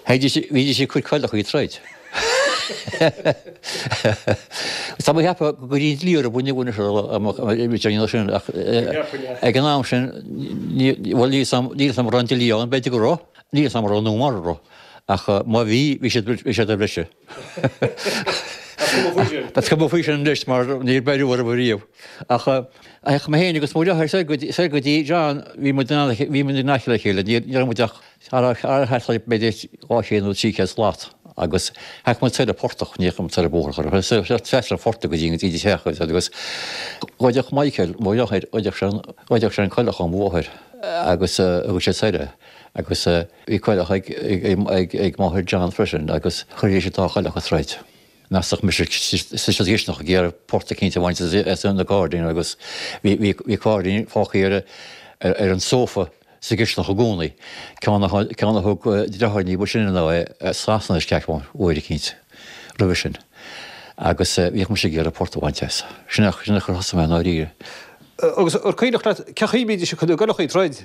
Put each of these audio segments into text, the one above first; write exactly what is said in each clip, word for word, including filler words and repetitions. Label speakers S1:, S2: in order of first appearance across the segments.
S1: Heidir sé chuid chuileach í treid. Tá heappa go dtí líor a bune bune sin ag an ná sin bhfuil ní sam ranti líán beidir go rá, ní sam rá nó mar rá ach má bhí bhí sé sé a brise. Tá go fao sin leis mar níor beidir bhar a bhríomh. Ach ach má héana agus móide sé go dtí John bhí mu bhí mu nachile chéile, ní muideach heitla beidir gáchéanú tíchas lát. agus heach mu tuile portach nícham tar bóchar. sé tre forta go dtíine tíidir techa agus gáideach Michael móideid óideach sé an choileach an mhthir agus agus sé saide agus bhí choileach ag máthir John Frissin agus chuir sé tá choileach a threid. Nasach mis sé nach géar porta cinnte bhainte an na Guardian agus bhí Guardian fáchéire ar an sófa sa gis nach a gúnaí ceanna thug dehairní bu sin ná sásna is ceachháin óidir cinint roihi sin. agus bhíh mu sé géar a portahhainte. Sinach sinna chu hasam ná ríre.
S2: Agus ar chuoineach cechaíbíidir se chuú galach í treid?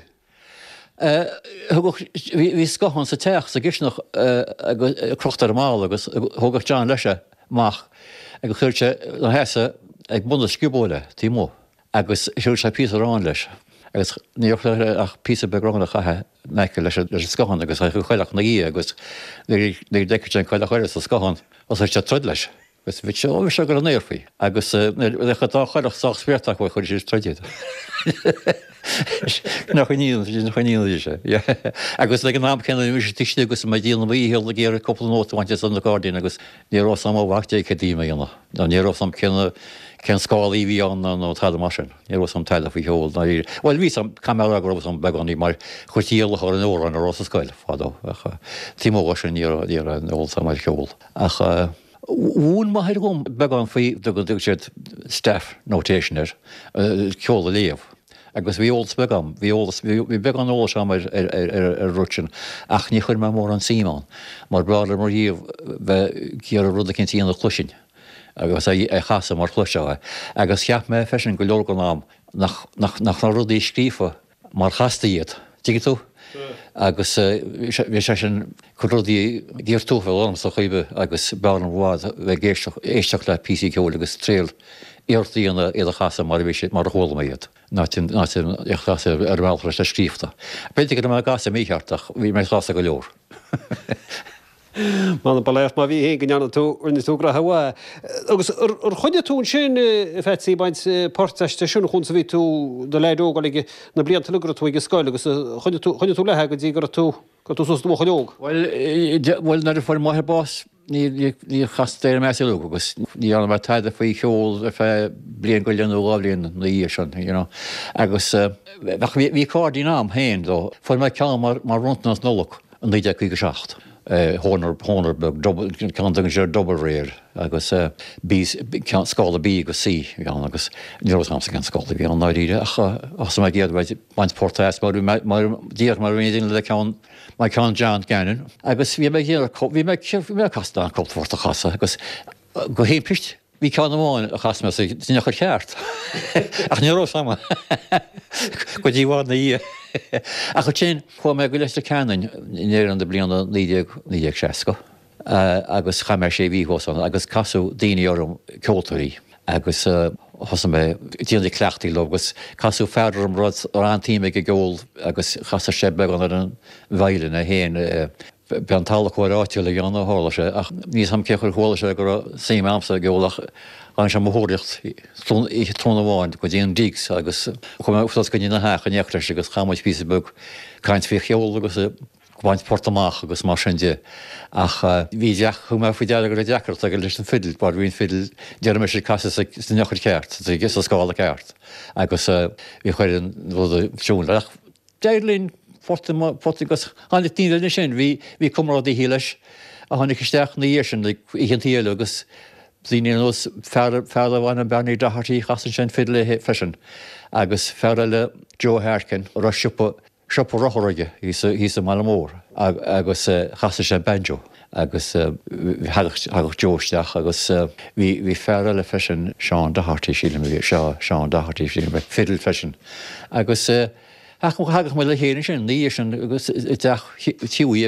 S1: Bhí scohann sa teach sa gisnach crochtar máil agus thugah John leise mach agus chuirte na heasa ag buna scibóile tí mó agus siúr sé pí arán leis. agus níor ach pí begránna chathe neice leis leis scohann agus chu chuileach na í agus ní deicir an chuile chuir sa scohann os te trud leis. Gus bhí se óhí se gur an éirfaí agus chu dá chuileach sa spuirteach chu chuir sé troidead. nach chuníú chuníú sé. agus le an ná cena mu sé tiiste agus mai díanana bhí héal a géar coppla nótahainte san na Guardian agus níró sam bhhachte académa dhéanana. Ná níró sam cinna cen scáil hí an nó tal mar sin. Níró sam teile faoi heol na rí. Bhil ví sam camera go sam beganí mar chutíal chu an óra an rás a scoil fádó. Tímó sin ní an óil sam mar cheol. Ach Bhún maithir gom began faoi do go dúg séad staff notation ar ceola léamh. agus bhí ólas begam, bhí began óla sem ar rutin ach ní chuir me mór an Simán, mar brála mar díomh bheith cíar a rud a cintíí an chluisin agus é chaasa mar chluiseá. agus cheap me fesin go leor go nám nach na rudaí scrífa mar chasta iad. Tíige tú? agus bhí sé sin chuí ggéir túfuil an sa chuibe agus bean bhád bheith éisteach le pí ceol agus tréal éirtaíanana iad a chaasa mar bhí mar hóla iad. ná chasa ar bhilchar sé scríomta. Beidir go me gasa mícheartach bhí mé chasa go leor.
S2: Mána baléocht má bhí hé gneanna tú urna tú gra haha. Agus ar chuine tún sin fetí baint porteiste siúna chun sa bhí tú do leidóga ige na blianta lugra tú ige scoil agus chuine tú lethe go dtí gur tú go tú sos mocha leog.
S1: Bhfuil na for maithir bás ní chastéir me lu agus ní an mar taide faoi cheol a bheith blion go leanú gáblíonn na í sin agus bhí cardí nám héin dó for me ceann mar runtnas nólach an níide chuige seacht. Hónar hónar can sé dobar réir agus scála bí go sí agus níorám sa an scála bhí an náíide as me géad baint portáis mar díach mar réidir le ceann mai ceann John Gannon. agus bhí me bhí me castá an coltórta chasa agus go hé picht hí ceann amháin a chas me duine chu cheart ach níró sama go dtíhád na í. A chu sin chu me go leis a ceannain inéar an de blianana níag seaca agus chaimar sé bhíhósan agus casú daoine orm ceoltarí agus thosan mé tíanana cleachtaí le agus casú fearar an rud ar an tíime go ggóil agus chasa sé be an ar an bhaile na héin be an talach churáitiúil le gceanna hála sé ach níos ham cechar hóla sé gur sé amsa ggólach an sem mthóireacht í trna bháin go dtíon dígus agus chum uchttas go dtína hecha neachtar agus chamáid pí bug caiint fé cheol agus bhaint portamach agus mar sin de ach bhí deach chu me fao deala gur deachart a go leis an fidil bar bhíon fidil dear me sé casa sa nechar ceart gus a scála ceart agus bhí chuir an bhd siúnach déirlín portagus hána tíine sin bhí bhí cumrádaí híiles a tháinig isteach na dhé sin i an tíile agus Bhíon nos fearr bhhainna bearnaí dathartaí chasan sin fidle freisin agus fearr le Joe Harkin ra siúpa siúpa rothraige hí sa mala mór agus chasan sin banjo agus hagach Joeisteach agus bhí fearr le freisin Seán dathartaí síle bhí seo Seán dathartaí síle be fidil freisin agus ach hagach me le chéann sin ní sin agus tíú